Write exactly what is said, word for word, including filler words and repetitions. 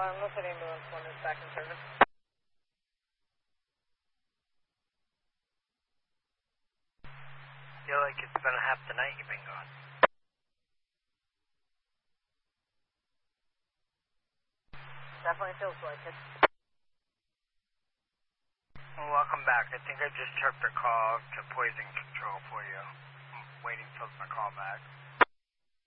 Listen, ambulance one is back in service. Feel like it's been half the night you've been gone. Definitely feels like it. Well, welcome back. I think I just chirped a call to poison control for you. I'm waiting till my call back.